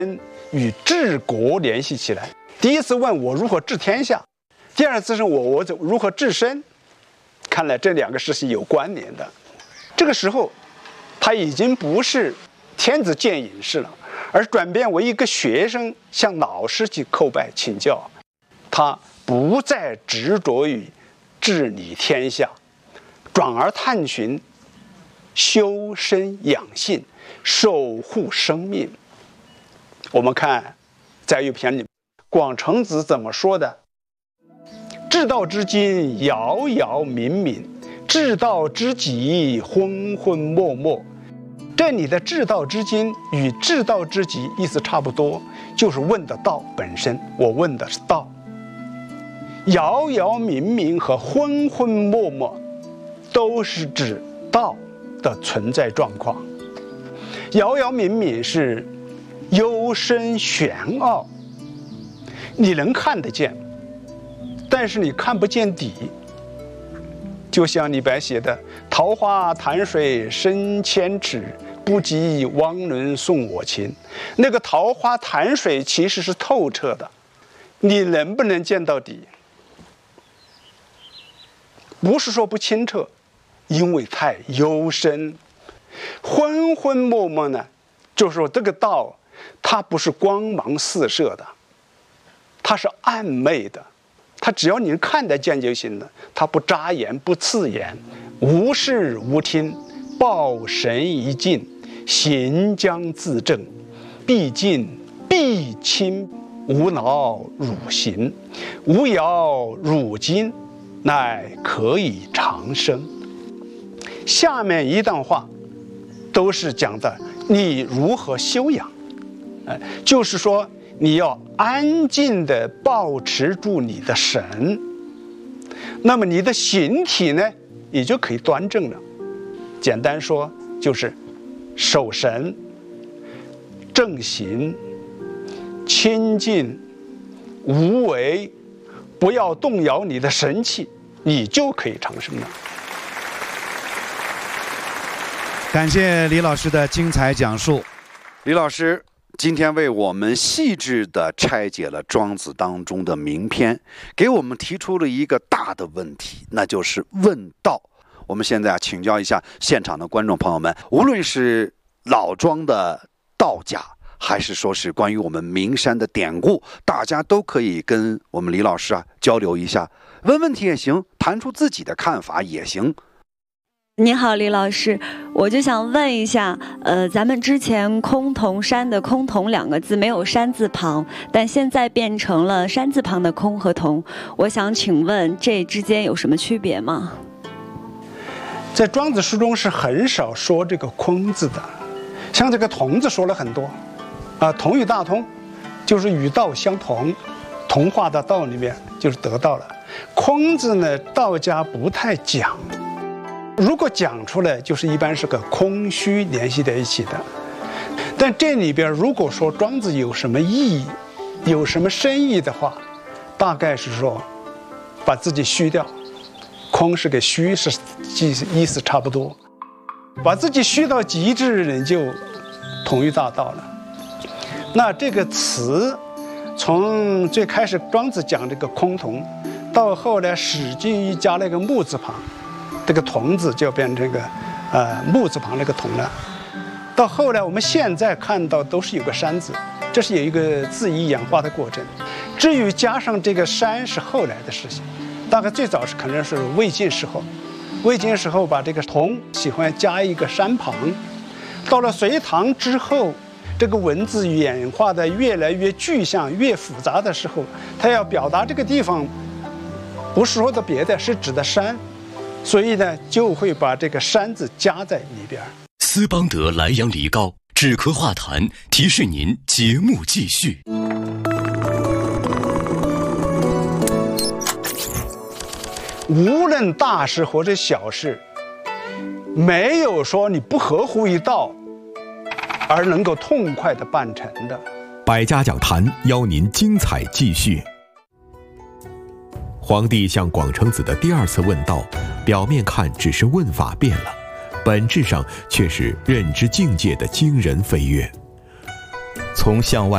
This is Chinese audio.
与治国联系起来。第一次问我如何治天下，第二次是我如何治身。看来这两个事情有关联的。这个时候，他已经不是天子见隐士了，而转变为一个学生向老师去叩拜请教。他不再执着于治理天下，转而探寻修身养性，守护生命。我们看在一篇里，广成子怎么说的？治道之经，遥遥冥冥；治道之极，昏昏默默。这里的治道之经与治道之极意思差不多，就是问的道本身。我问的是道。遥遥冥冥和昏昏默默，都是指道的存在状况。遥遥冥冥是幽深玄奥，你能看得见，但是你看不见底。就像李白写的“桃花潭水深千尺，不及汪伦送我情”，那个桃花潭水其实是透彻的，你能不能见到底？不是说不清澈，因为太幽深。昏昏默默呢，就是说这个道它不是光芒四射的，它是暗昧的，它只要你看得见就行了，它不扎眼不刺眼，无视无听，抱神一静，行将自正，必静必清，无劳汝行，无扰汝今，乃可以长生。下面一段话都是讲的你如何修养，就是说你要安静地保持住你的神，那么你的形体呢也就可以端正了。简单说就是守神、正行、清净、无为，不要动摇你的神气，你就可以长生了。 感谢李老师的精彩讲述。 李老师今天为我们细致地拆解了庄子当中的名篇，给我们提出了一个大的问题，那就是问道。我们现在请教一下现场的观众朋友们，无论是老庄的道家，还是说是关于我们名山的典故，大家都可以跟我们李老师交流一下，问问题也行，谈出自己的看法也行。 你好，李老师，我就想问一下，咱们之前崆峒山的崆峒两个字没有山字旁，但现在变成了山字旁的崆和峒，我想请问这之间有什么区别吗？ 在庄子书中是很少说这个崆字的，像这个同字说了很多，同与大通，就是与道相同，同化的道里面就是得到了。崆字呢，道家不太讲。如果讲出来，就是一般是个空虚联系在一起的。但这里边如果说庄子有什么意义，有什么深意的话，大概是说把自己虚掉，空是个虚，是意思差不多。把自己虚到极致，人就同于大道了。那这个词，从最开始庄子讲这个崆峒，到后来史记一加了一个木字旁。这个峒字就变成这个木字旁那个峒了。到后来我们现在看到都是有个山字，这是有一个字义演化的过程。至于加上这个山是后来的事情，大概最早是可能是魏晋时候，魏晋时候把这个峒喜欢加一个山旁。到了隋唐之后，这个文字演化的越来越具象越复杂的时候，它要表达这个地方不是说的别的，是指的山，所以呢，就会把这个山字加在里边。 斯邦德莱阳梨膏止咳化痰，提示您节目继续。 无论大事或者小事，没有说你不合乎一道而能够痛快地办成的。 百家讲坛邀您精彩继续。皇帝向广成子的第二次问道，表面看只是问法变了，本质上却是认知境界的惊人飞跃。从向外